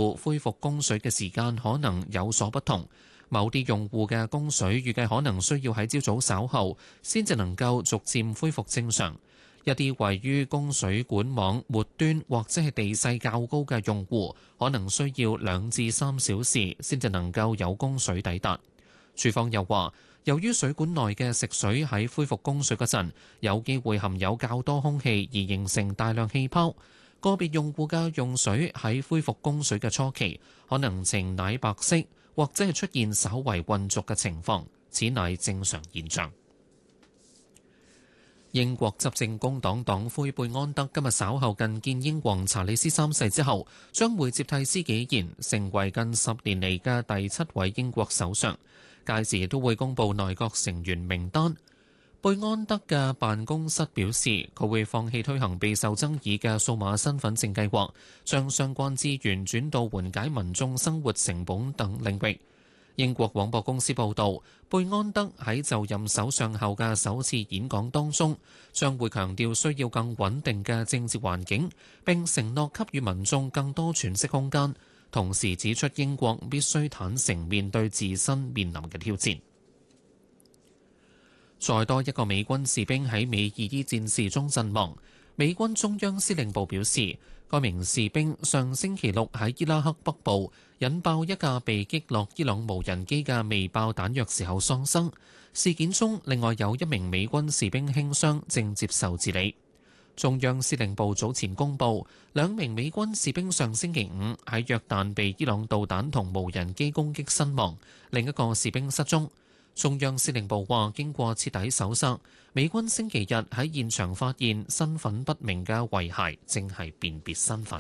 戶恢復供水嘅時間可能有所不同。某啲用戶嘅供水預計可能需要喺朝早稍後先至能夠逐漸恢復正常。一啲位於供水管網末端或者係地勢較高嘅用戶，可能需要2至3小時先至能夠有供水抵達。署方又話，由於水管內嘅食水喺恢復供水嗰陣，有機會含有較多空氣而形成大量氣泡，個別用戶嘅用水喺恢復供水嘅初期，可能呈奶白色或者係出現稍為混濁嘅情況，此乃正常現象。英國執政工黨黨魁貝安德今日稍後覲見英皇查理斯3世之後，將會接替施紀賢，成為近10年嚟嘅第7位英國首相。屆時亦都會公布內閣成員名單。貝安德嘅辦公室表示，佢會放棄推行備受爭議嘅數碼身份證計劃，將相關資源轉到緩解民眾生活成本等領域。英國廣播公司報導，貝安德喺就任首相後嘅首次演講當中，將會強調需要更穩定嘅政治環境，並承諾給予民眾更多喘息空間，同時指出英國必須坦誠面對自身面臨嘅挑戰。再多一個美軍士兵喺美伊戰事中陣亡。美軍中央司令部表示，該名士兵上星期六喺伊拉克北部引爆一架被擊落伊朗無人機嘅未爆彈藥時候喪生。事件中，另外有一名美軍士兵輕傷，正接受治理。中央司令部早前公布，2名美軍士兵上星期五喺約旦被伊朗導彈同無人機攻擊身亡，另一個士兵失蹤。中央司令部話，經過徹底搜索，美軍星期日喺現場發現身份不明嘅遺骸，正係辨別身份。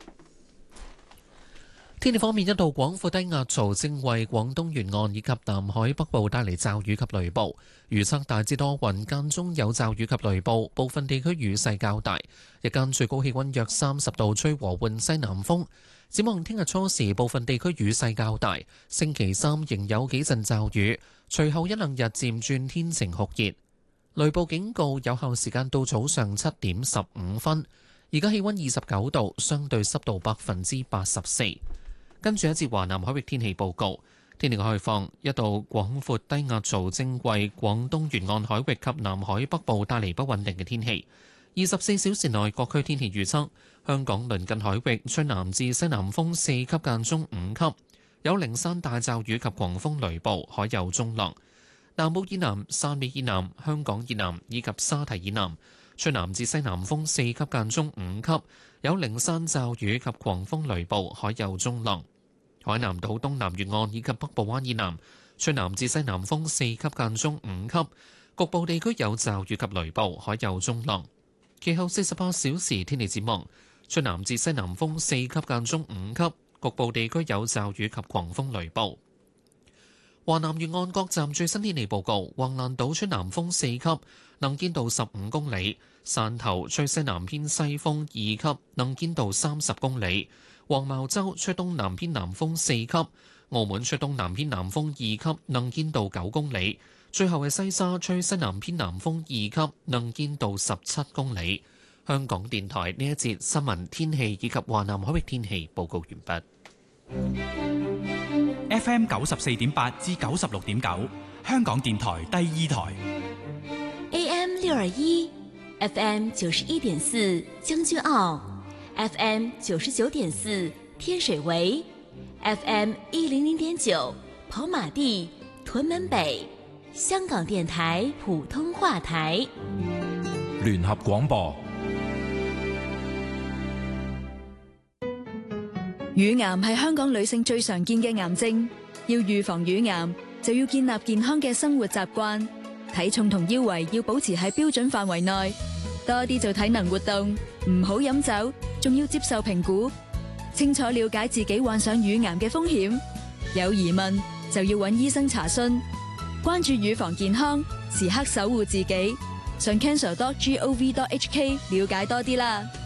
天氣方面，一道廣闊低壓槽正為廣東沿岸以及南海北部帶嚟驟雨及雷暴，預測大致多雲，間中有驟雨及雷暴，部分地區雨勢較大。日間最高氣溫約30度，吹和緩西南風。展望聽日初時，部分地區雨勢較大，星期三仍有幾陣驟雨，隨後1-2日漸轉天晴酷熱。雷暴警告有效時間到早上7點15分。而家氣溫29度，相對濕度84%。跟住一節華南海域天氣報告，天氣開放，一道廣闊低壓槽正為廣東沿岸海域及南海北部帶嚟不穩定嘅天氣。24小時內各區天氣預測：香港鄰近海域吹南至西南風4級間中5級，有零散大驟雨及狂風雷暴，海有中浪。南澳以南、汕尾以南、香港以南以及沙堤以南吹南至西南風4級間中5級，有零散驟雨及狂風雷暴，海有中浪。海南島東南沿岸以及北部灣以南吹南至西南風4級間中5級，局部地區有驟雨及雷暴，海有中浪。其後48小時天氣展望，吹南至西南風4級間中5級，局部地區有驟雨及狂風雷暴。華南沿岸各站最新天氣報告：橫瀾島吹南風4級，能見度15公里；汕頭吹西南偏西風2級，能見度30公里；黃茅洲吹東南偏南風4級；澳門吹東南偏南風2級，能見度9公里。最後係西沙吹西南偏南風2級，能見度17公里。香港電台呢一節新聞天氣以及華南海域天氣報告完畢。 FM 94.8至96.9，香港電台第2台。 AM 621 FM 91.4將軍澳 FM 99.4天水圍 FM 100.9跑馬地屯門北。香港電台普通話台， 聯合廣播。 乳癌係香港女性最常見嘅癌症，要預防乳癌就要建立健康嘅生活習慣，體重同腰圍要保持喺標準範圍內，多啲做體能活動，唔好飲酒，仲要接受評估，清楚了解自己患上乳癌嘅風險，有疑問就要揾醫生查詢。關注乳房健康，時刻守護自己。上 cancer.gov.hk 了解多啲啦。